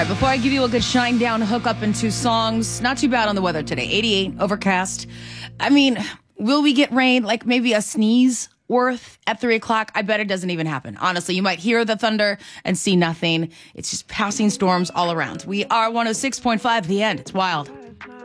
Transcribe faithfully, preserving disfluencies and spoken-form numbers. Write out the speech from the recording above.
Before I give you a good shine down, hook up into songs, not too bad on the weather today. eighty-eight, overcast. I mean, will we get rain? Like maybe a sneeze worth at three o'clock? I bet it doesn't even happen. Honestly, you might hear the thunder and see nothing. It's just passing storms all around. We are one oh six point five, The End. It's wild.